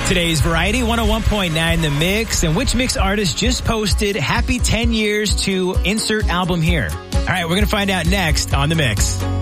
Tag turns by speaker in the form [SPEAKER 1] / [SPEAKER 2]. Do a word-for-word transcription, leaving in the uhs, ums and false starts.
[SPEAKER 1] Today's Variety one oh one point nine The Mix, and which Mix artist just posted happy ten years to insert album here. All right, we're going to find out next on The Mix.